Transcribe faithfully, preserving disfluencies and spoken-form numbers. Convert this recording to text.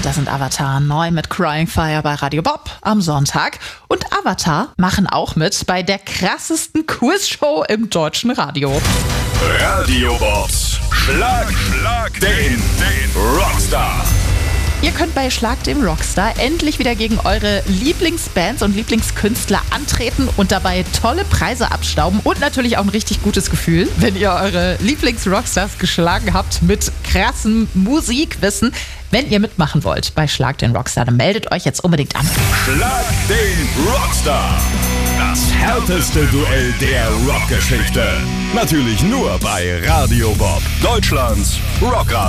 das sind Avatar neu mit Crying Fire bei Radio Bob am Sonntag. Und Avatar machen auch mit bei der krassesten Quizshow im deutschen Radio. Radio Bobs Schlag den, den Rockstar. Ihr könnt bei Schlag den Rockstar endlich wieder gegen eure Lieblingsbands und Lieblingskünstler antreten und dabei tolle Preise abstauben und natürlich auch ein richtig gutes Gefühl, wenn ihr eure Lieblingsrockstars geschlagen habt mit krassem Musikwissen. Wenn ihr mitmachen wollt bei Schlag den Rockstar, dann meldet euch jetzt unbedingt an. Schlag den Rockstar. Das härteste Duell der Rockgeschichte. Natürlich nur bei Radio Bob, Deutschlands Rockradio.